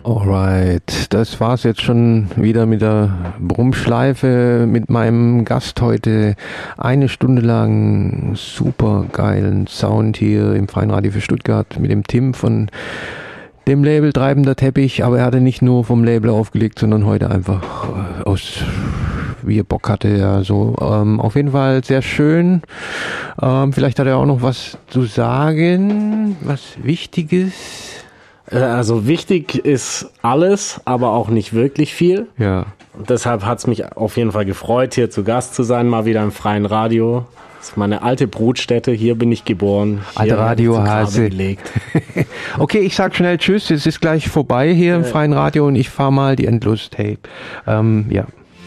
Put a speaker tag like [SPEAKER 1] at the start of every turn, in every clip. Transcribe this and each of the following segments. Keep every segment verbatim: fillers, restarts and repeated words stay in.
[SPEAKER 1] Alright, das war's jetzt schon wieder mit der Brummschleife mit meinem Gast heute. Eine Stunde lang super geilen Sound hier im Freien Radio für Stuttgart mit dem Tim von dem Label Treibender Teppich. Aber er hatte nicht nur vom Label aufgelegt, sondern heute einfach aus, wie er Bock hatte. Ja, so ähm, auf jeden Fall sehr schön. Ähm, vielleicht hat er auch noch was zu sagen, was Wichtiges.
[SPEAKER 2] Also wichtig ist alles, aber auch nicht wirklich viel.
[SPEAKER 1] Ja.
[SPEAKER 2] Und deshalb hat es mich auf jeden Fall gefreut, hier zu Gast zu sein, mal wieder im Freien Radio. Das ist meine alte Brutstätte, hier bin ich geboren.
[SPEAKER 1] Alte Radiohase. Okay, ich sag schnell Tschüss, es ist gleich vorbei hier im Freien Radio und ich fahr mal die Endlust-Tape. Ähm, ja.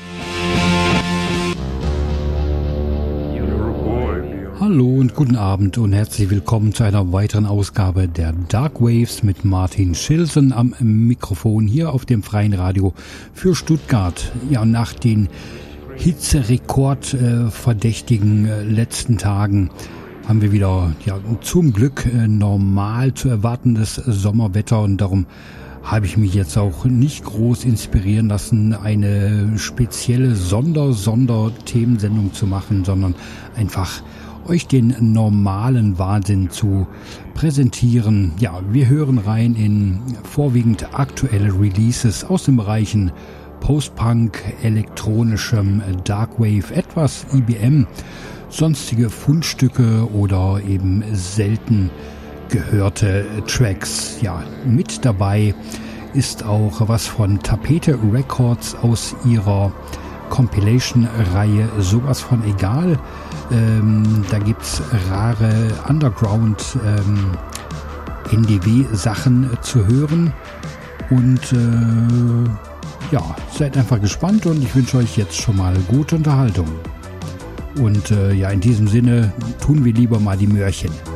[SPEAKER 3] Hallo und guten Abend und herzlich willkommen zu einer weiteren Ausgabe der Dark Waves mit Martin Schilson am Mikrofon hier auf dem Freien Radio für Stuttgart. Ja, nach den Hitzerekord äh, verdächtigen äh, letzten Tagen haben wir wieder ja zum Glück äh, normal zu erwartendes Sommerwetter und darum habe ich mich jetzt auch nicht groß inspirieren lassen, eine spezielle Sonder-Sonder-Themensendung zu machen, sondern einfach euch den normalen Wahnsinn zu präsentieren. Ja, wir hören rein in vorwiegend aktuelle Releases aus den Bereichen Post-Punk, elektronischem Darkwave, etwas I B M, sonstige Fundstücke oder eben selten gehörte Tracks. Ja, mit dabei ist auch was von Tapete Records aus ihrer Compilation-Reihe Sowas von Egal. Ähm, da gibt's rare Underground ähm, N D W-Sachen äh, zu hören. Und äh, ja, seid einfach gespannt und ich wünsche euch jetzt schon mal gute Unterhaltung. Und äh, ja, in diesem Sinne tun wir lieber mal die Möhrchen.